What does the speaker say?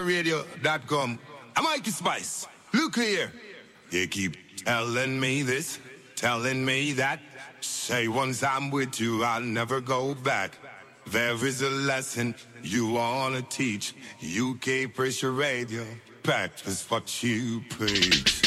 KPressRadio.com. I'm Mikey Spice. Look here. You keep telling me this, telling me that. Say once I'm with you, I'll never go back. There is a lesson you wanna teach. UK Pressure Radio. Practice what you preach.